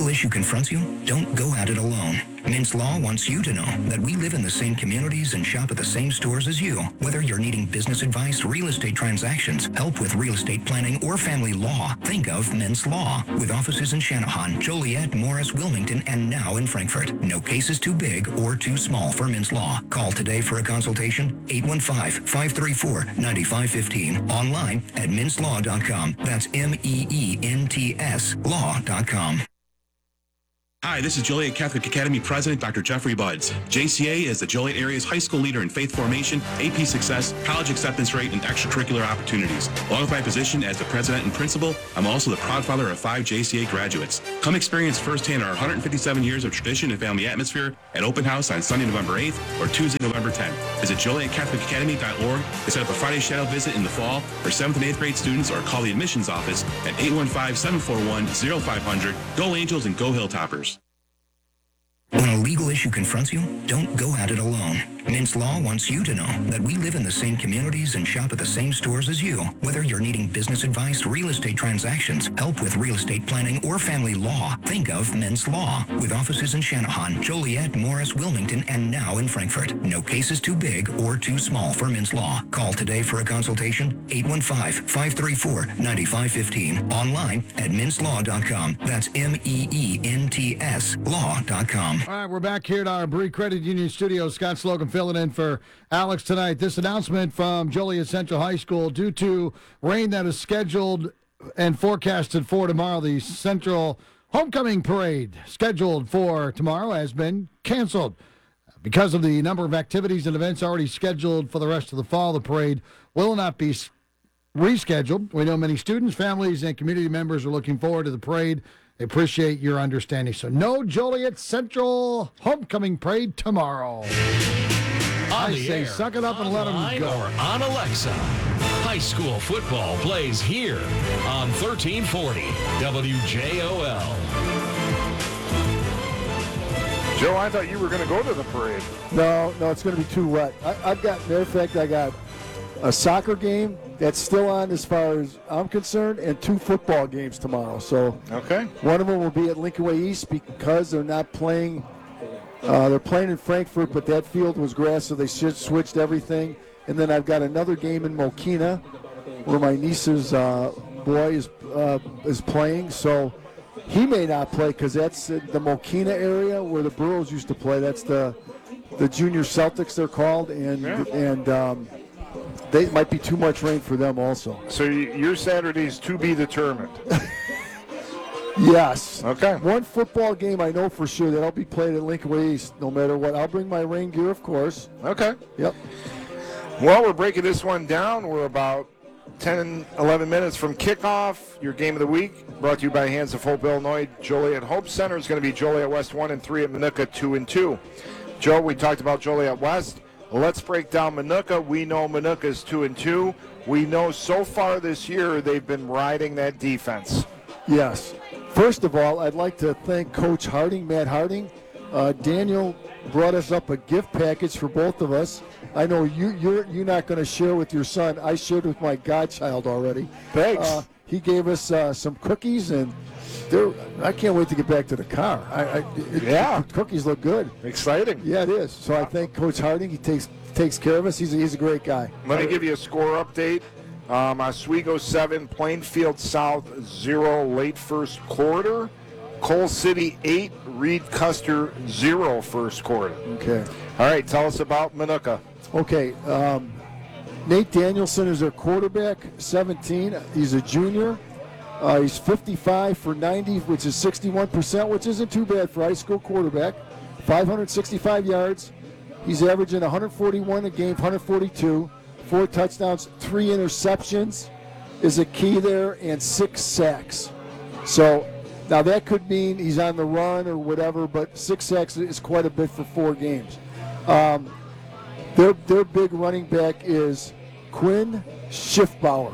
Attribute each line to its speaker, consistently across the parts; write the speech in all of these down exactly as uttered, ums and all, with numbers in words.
Speaker 1: legal issue confronts you, don't go at it alone. Mintz Law wants you to know that we live in the same communities and shop at the same stores as you. Whether you're needing business advice, real estate transactions, help with real estate planning, or family law, think of Mintz Law. With offices in Channahon, Joliet, Morris, Wilmington, and now in Frankfort. No case is too big or too small for Mintz Law. Call today for a consultation, eight one five, five three four, nine five one five. Online at mintz law dot com. That's M E E N T S law dot com.
Speaker 2: Hi, this is Joliet Catholic Academy President Doctor Jeffrey Buds. J C A is the Joliet area's high school leader in faith formation, A P success, college acceptance rate, and extracurricular opportunities. Along with my position as the president and principal, I'm also the proud father of five J C A graduates. Come experience firsthand our one hundred fifty-seven years of tradition and family atmosphere at Open House on Sunday, November eighth or Tuesday, November tenth. Visit Joliet Catholic Academy dot org to set up a Friday shadow visit in the fall for seventh and eighth grade students, or call the admissions office at eight one five, seven four one, zero five zero zero. Go Angels and go Hilltoppers.
Speaker 1: When a legal issue confronts you, don't go at it alone. Mintz Law wants you to know that we live in the same communities and shop at the same stores as you. Whether you're needing business advice, real estate transactions, help with real estate planning, or family law, think of Mintz Law. With offices in Channahon, Joliet, Morris, Wilmington, and now in Frankfort. No case is too big or too small for Mintz Law. Call today for a consultation, eight one five, five three four, nine five one five. Online at mintz law dot com. That's M E E N T S law dot com.
Speaker 3: All right, we're back here at our Bree Credit Union studio. Scott Slogan filling in for Alex tonight. This announcement from Joliet Central High School: due to rain that is scheduled and forecasted for tomorrow, the Central Homecoming Parade scheduled for tomorrow has been canceled. Because of the number of activities and events already scheduled for the rest of the fall, the parade will not be rescheduled. We know many students, families, and community members are looking forward to the parade. They appreciate your understanding. So no Joliet Central Homecoming Parade tomorrow.
Speaker 4: On
Speaker 3: I
Speaker 4: the
Speaker 3: say
Speaker 4: air,
Speaker 3: suck it up and let them
Speaker 4: online,
Speaker 3: go.
Speaker 4: Or on Alexa. High school football plays here on thirteen forty W J O L.
Speaker 5: Joe, I thought you were going to go to the parade.
Speaker 6: No, no, it's going to be too wet. I, I've got, matter of fact, I got a soccer game that's still on as far as I'm concerned, and two football games tomorrow. So
Speaker 5: okay,
Speaker 6: one of them will be at Lincoln Way East because they're not playing. Uh, they're playing in Frankfort, but that field was grass, so they switched everything. And then I've got another game in Mokina where my niece's uh, boy is uh, is playing. So he may not play because that's the Mokina area where the Burros used to play. That's the the Junior Celtics, they're called, and
Speaker 5: yeah.
Speaker 6: and. Um, They might be too much rain for them also.
Speaker 5: So your Saturday's to be determined.
Speaker 6: Yes.
Speaker 5: Okay.
Speaker 6: One football game I know for sure that'll be played at Lincoln Way East no matter what. I'll bring my rain gear, of course.
Speaker 5: Okay.
Speaker 6: Yep.
Speaker 5: Well, we're breaking this one down. We're about ten, eleven minutes from kickoff. Your game of the week brought to you by Hands of Hope, Illinois. Joliet Hope Center is going to be Joliet West one and three at Minooka two and two. Joe, we talked about Joliet West. Let's break down Minooka. We know Minooka is two and two. We know so far this year they've been riding that defense.
Speaker 6: Yes. First of all, I'd like to thank Coach Harding, Matt Harding. Uh, Daniel brought us up a gift package for both of us. I know you, you're you're not going to share with your son. I shared with my godchild already.
Speaker 5: Thanks.
Speaker 6: Uh, he gave us uh, some cookies, and they're, I can't wait to get back to the car. I, I, it,
Speaker 5: yeah.
Speaker 6: The cookies look good.
Speaker 5: Exciting.
Speaker 6: Yeah, it is. So I thank Coach Harding. He takes takes care of us. He's a, he's a great guy.
Speaker 5: Let me give you a score update. Um, Oswego seven, Plainfield South zero, late first quarter. Coal City eight, Reed Custer zero, first quarter.
Speaker 6: Okay.
Speaker 5: All right, tell us about Minooka.
Speaker 6: Okay. Um, Nate Danielson is their quarterback, seventeen. He's a junior. Uh, he's fifty-five for ninety, which is sixty-one percent, which isn't too bad for a high school quarterback. five hundred sixty-five yards. He's averaging one hundred forty-one a game, one hundred forty-two. Four touchdowns, three interceptions is a key there, and six sacks. So now that could mean he's on the run or whatever, but six sacks is quite a bit for four games. Um, their, their big running back is Quinn Schiffbauer.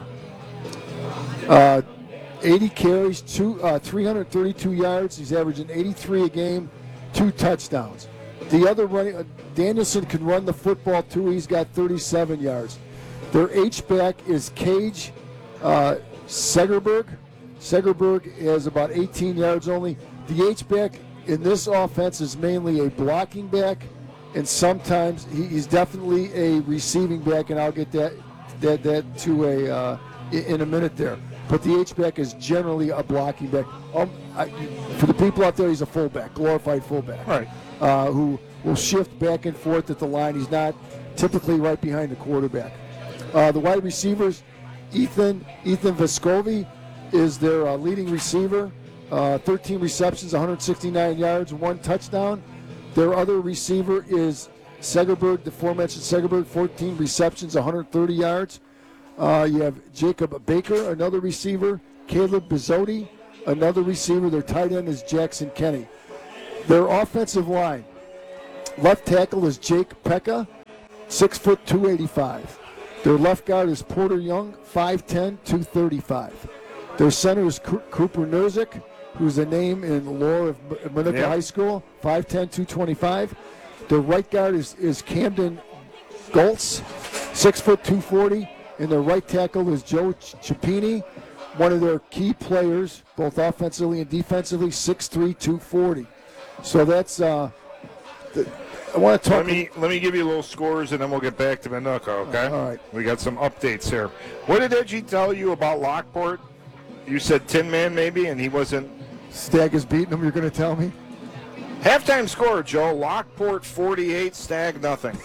Speaker 6: Uh, eighty carries, two, uh, three hundred thirty-two yards. He's averaging eighty-three a game, two touchdowns. The other running, uh, Danielson can run the football too. He's got thirty-seven yards. Their H-back is Cage uh, Segerberg. Segerberg is about eighteen yards only. the H-back in this offense is mainly a blocking back, and sometimes he, he's definitely a receiving back, and I'll get that that that to a uh, in a minute there. But the H-back is generally a blocking back. Um, I, for the people out there, he's a fullback, glorified fullback,
Speaker 5: Right.
Speaker 6: uh, who will shift back and forth at the line. He's not typically right behind the quarterback. Uh, the wide receivers, Ethan Ethan Vescovi is their uh, leading receiver. Uh, thirteen receptions, one hundred sixty-nine yards, one touchdown. Their other receiver is Segerberg, the aforementioned Segerberg, fourteen receptions, one hundred thirty yards. Uh, you have Jacob Baker, another receiver. Caleb Bizzotti, another receiver. Their tight end is Jackson Kenny. Their offensive line, left tackle is Jake Pekka, six foot two eighty-five. Their left guard is Porter Young, five ten, two thirty-five. Their center is Cooper Nerzik, who's a name in the lore of Minooka
Speaker 5: Yep.
Speaker 6: High School, five ten, two twenty-five. Their right guard is, is Camden Goltz, six foot two forty. And their right tackle is Joe Chipini, one of their key players, both offensively and defensively, six three, two forty. So that's, uh, the, I want to talk.
Speaker 5: Let me let me give you a little scores, and then we'll get back to Minooka, okay?
Speaker 6: All right.
Speaker 5: We got some updates here. What did Edgy tell you about Lockport? You said Tin Man maybe, and he wasn't.
Speaker 6: Stag is beating them, you're going to tell me?
Speaker 5: Halftime score, Joe. Lockport forty-eight, Stag nothing.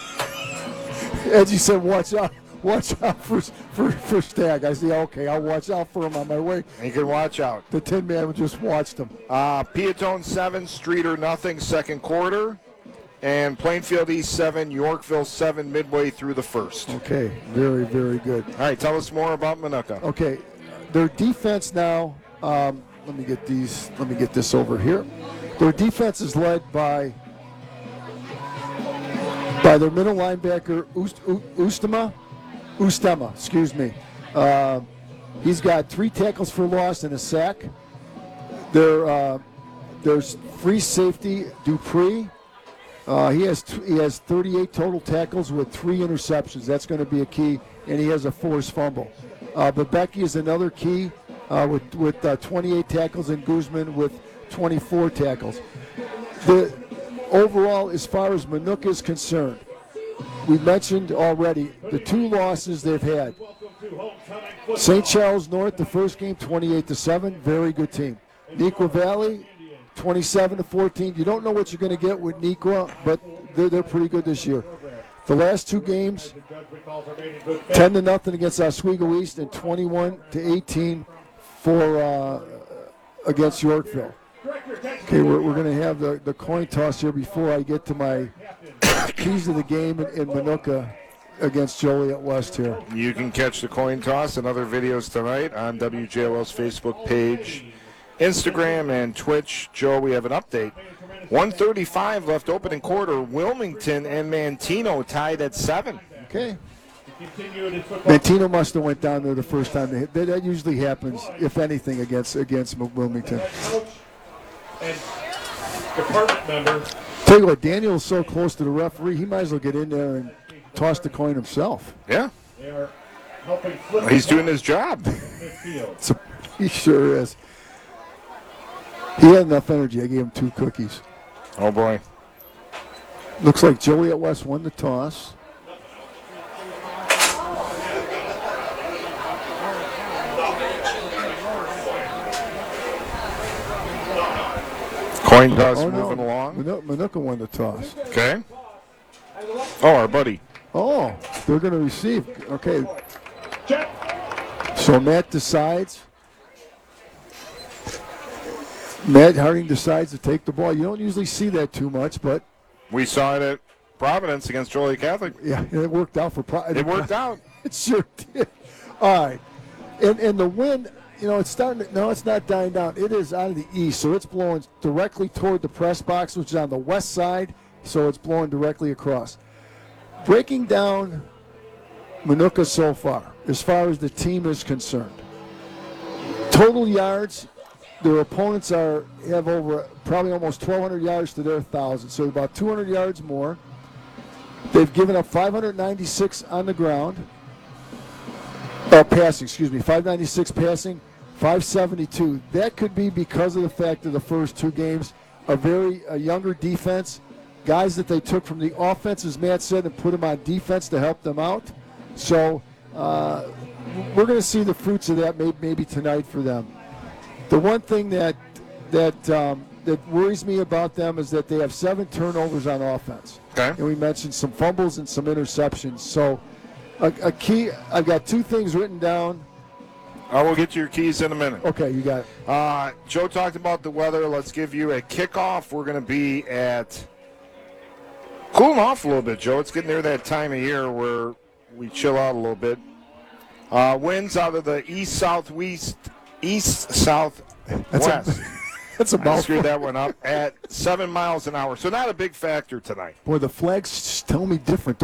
Speaker 6: As you said, watch out. Watch out for, for, for Stag. I say, okay, I'll watch out for him on my way.
Speaker 5: You can watch out.
Speaker 6: The Tin Man just watched him.
Speaker 5: Uh, Peatone seven, Streeter nothing, second quarter. And Plainfield East seven, Yorkville seven, midway through the first.
Speaker 6: Okay, very, very good.
Speaker 5: All right, tell us more about Minooka.
Speaker 6: Okay, their defense now, um, let me get these, let me get this over here. Their defense is led by by their middle linebacker, Ust, U, Ustema, Ustema, excuse me. Uh, he's got three tackles for loss and a sack. There, uh, there's free safety, Dupree. Uh, he has t- he has thirty-eight total tackles with three interceptions. That's going to be a key, and he has a forced fumble. Uh, but Becky is another key uh, with with uh, twenty-eight tackles, and Guzman with twenty-four tackles. The overall, as far as Minooka is concerned, we mentioned already the two losses they've had. Saint Charles North, the first game, twenty-eight to seven, very good team. Nequa Valley, twenty-seven to fourteen. You don't know what you're going to get with Nequa, but they're, they're pretty good this year. The last two games, ten to nothing against Oswego East and twenty-one to eighteen for uh, against Yorkville. Okay, we're, we're going to have the, the coin toss here before I get to my keys to the game in, in Minooka against Joliet West here.
Speaker 5: You can catch the coin toss and other videos tonight on W J O L's Facebook page, Instagram, and Twitch. Joe, we have an update. one thirty-five left opening quarter. Wilmington and Mantino tied at seven.
Speaker 6: Okay. Mantino must have went down there the first time. They hit. That, that usually happens, if anything, against against Wilmington.
Speaker 7: And department member.
Speaker 6: Tell you what, Daniel is so close to the referee, he might as well get in there and toss the coin himself.
Speaker 5: Yeah.
Speaker 7: They are helping flip
Speaker 5: He's doing his job.
Speaker 7: midfield.
Speaker 6: So, he sure is. He had enough energy. I gave him two cookies.
Speaker 5: Oh, boy.
Speaker 6: Looks like Joliet West won the toss.
Speaker 5: Coin toss
Speaker 6: Oh, no.
Speaker 5: moving along.
Speaker 6: Mino- Minooka won the toss.
Speaker 5: Okay. Oh, our buddy.
Speaker 6: Oh, they're going to receive. Okay. So Matt decides. Matt Harding decides to take the ball. You don't usually see that too much, but
Speaker 5: We saw it at Providence against Joliet Catholic.
Speaker 6: yeah, it worked out for Pro-
Speaker 5: It worked out.
Speaker 6: It sure did. All right. And and the wind, you know, it's starting to, no, it's not dying down. It is out of the east, so it's blowing directly toward the press box, which is on the west side, so it's blowing directly across. Breaking down Minooka so far, as far as the team is concerned. Total yards, their opponents are have over probably almost twelve hundred yards to their one thousand, so about two hundred yards more. They've given up five hundred ninety-six on the ground. Uh, passing, excuse me, five ninety-six passing, five seventy-two. That could be because of the fact of the first two games, a very a younger defense, guys that they took from the offense, as Matt said, and put them on defense to help them out. So uh, we're going to see the fruits of that maybe, maybe tonight for them. The one thing that that um, that worries me about them is that they have seven turnovers on offense.
Speaker 5: Okay.
Speaker 6: And we mentioned some fumbles and some interceptions. So a, a key, I've got two things written down.
Speaker 5: I will get to your keys in a minute.
Speaker 6: Okay, you got it.
Speaker 5: Uh, Joe talked about the weather. Let's give you a kickoff. We're going to be at cooling off a little bit, Joe. It's getting near that time of year where we chill out a little bit. Uh, winds out of the east southwest, east southwest.
Speaker 6: That's a, that's a
Speaker 5: I
Speaker 6: mouthful.
Speaker 5: screwed that one up at seven miles an hour. So not a big factor tonight.
Speaker 6: Boy, the flags tell me different.